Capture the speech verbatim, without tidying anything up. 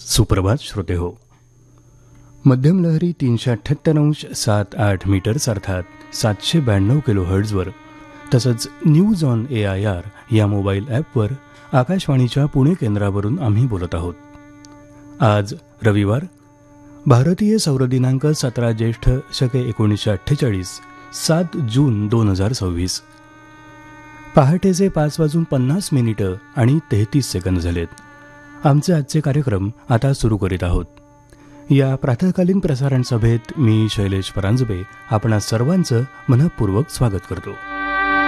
सुप्रभात श्रोते हो. मध्यम लहरी तीनशे अठ्ठ्याहत्तर अंश सात आठ मीटर्स अर्थात सातशे ब्याण्णव किलो हर्ट्झवर तसंच news on A I R या मोबाईल ॲपवर आकाशवाणीच्या पुणे केंद्रावरून आम्ही बोलत आहोत. आज रविवार, भारतीय सौर दिनांक सतरा ज्येष्ठ शके एकोणीसशे अठ्ठेचाळीस, सात जून दोन हजार सव्वीस. पहाटेचे पाच वाजून पन्नास मिनिटं आणि तेहतीस सेकंद झालेत. आमचे आजचे कार्यक्रम आता सुरू करीत आहोत. या प्रातःकालीन प्रसारण सभेत मी शैलेश परांजपे आपणा सर्वांचं मनःपूर्वक स्वागत करतो.